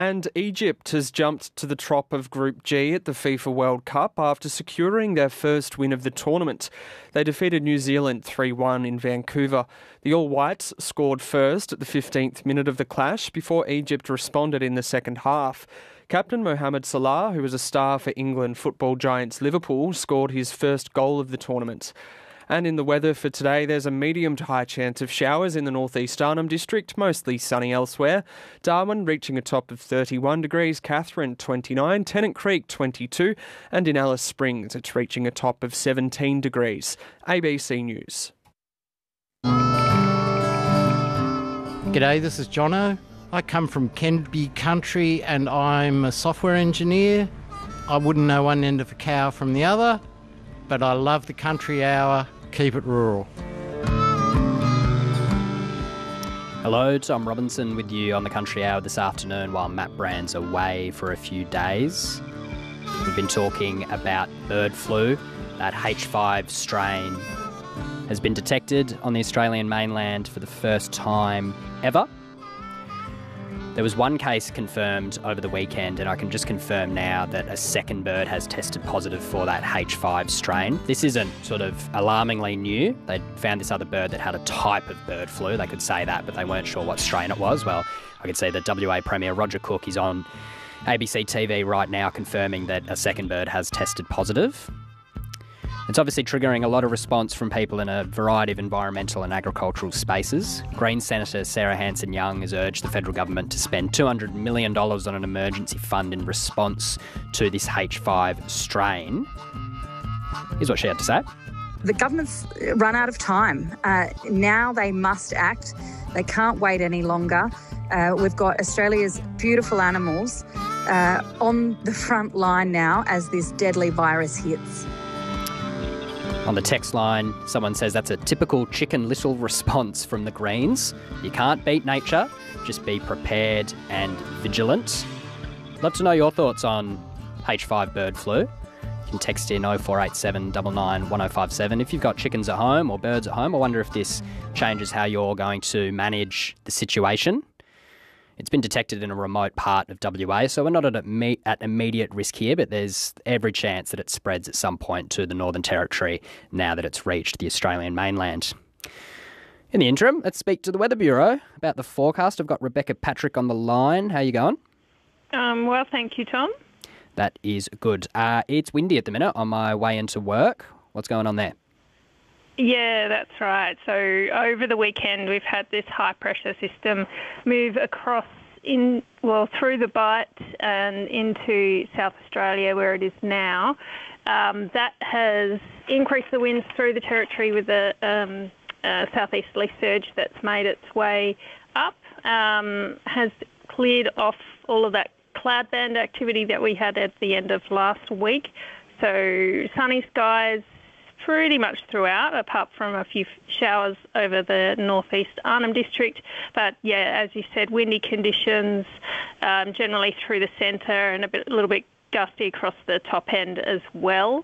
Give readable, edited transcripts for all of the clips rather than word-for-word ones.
And Egypt has jumped to the top of Group G at the FIFA World Cup after securing their first win of the tournament. They defeated New Zealand 3-1 in Vancouver. The All Whites scored first at the 15th minute of the clash before Egypt responded in the second half. Captain Mohamed Salah, who was a star for England football giants Liverpool, scored his first goal of the tournament. And in the weather for today, there's a medium to high chance of showers in the northeast Arnhem District, mostly sunny elsewhere. Darwin reaching a top of 31 degrees, Katherine 29, Tennant Creek 22, and in Alice Springs it's reaching a top of 17 degrees. ABC News. G'day, this is Jono. I come from Kenby Country and I'm a software engineer. I wouldn't know one end of a cow from the other, but I love the country hour. Keep it rural. Hello, Tom Robinson with you on the Country Hour this afternoon while Matt Brand's away for a few days. We've been talking about bird flu. That H5 strain has been detected on the Australian mainland for the first time ever. There was one case confirmed over the weekend, and I can just confirm now that a second bird has tested positive for that H5 strain. This isn't sort of alarmingly new. They found this other bird that had a type of bird flu. They could say that, but they weren't sure what strain it was. Well, I can see that WA Premier Roger Cook is on ABC TV right now confirming that a second bird has tested positive. It's obviously triggering a lot of response from people in a variety of environmental and agricultural spaces. Greens Senator Sarah Hanson-Young has urged the federal government to spend $200 million on an emergency fund in response to this H5 strain. Here's what she had to say. The government's run out of time. Now they must act. They can't wait any longer. We've got Australia's beautiful animals on the front line now as this deadly virus hits. On the text line, someone says that's a typical Chicken Little response from the Greens. You can't beat nature, just be prepared and vigilant. Love to know your thoughts on H5 bird flu. You can text in 0487 99 1057. If you've got chickens at home or birds at home, I wonder if this changes how you're going to manage the situation. It's been detected in a remote part of WA, so we're not at immediate risk here, but there's every chance that it spreads at some point to the Northern Territory now that it's reached the Australian mainland. In the interim, let's speak to the Weather Bureau about the forecast. I've got Rebecca Patrick on the line. How are you going? Well, thank you, Tom. That is good. It's windy at the minute on my way into work. What's going on there? Yeah, that's right. So over the weekend, we've had this high-pressure system move across through the Bight and into South Australia, where it is now. That has increased the winds through the territory with a southeasterly surge that's made its way up, has cleared off all of that cloud band activity that we had at the end of last week. So sunny skies pretty much throughout, apart from a few showers over the northeast Arnhem District. But yeah, as you said, windy conditions generally through the centre and a little bit gusty across the top end as well.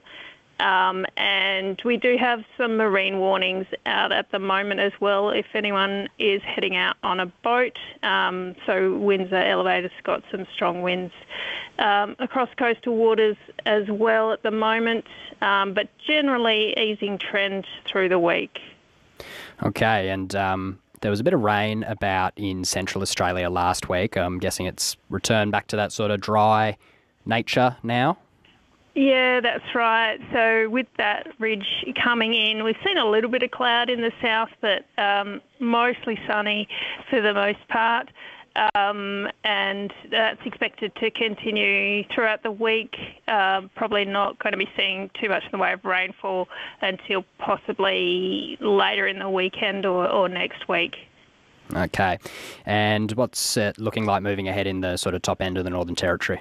And we do have some marine warnings out at the moment as well if anyone is heading out on a boat. So winds are elevated, it's got some strong winds across coastal waters as well at the moment, but generally easing trend through the week. Okay, and there was a bit of rain about in Central Australia last week. I'm guessing it's returned back to that sort of dry nature now? Yeah, that's right. So with that ridge coming in, we've seen a little bit of cloud in the south, but mostly sunny for the most part. And that's expected to continue throughout the week. Probably not going to be seeing too much in the way of rainfall until possibly later in the weekend or next week. Okay. And what's it looking like moving ahead in the sort of top end of the Northern Territory?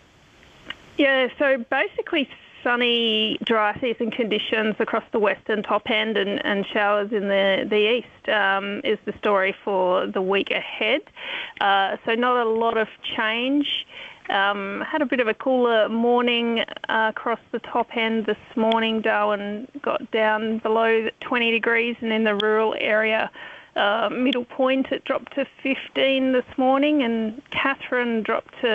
Yeah, so basically sunny, dry season conditions across the western top end and showers in the east is the story for the week ahead. So not a lot of change. Had a bit of a cooler morning across the top end this morning. Darwin got down below 20 degrees and in the rural area Middle Point, it dropped to 15 this morning, and Catherine dropped to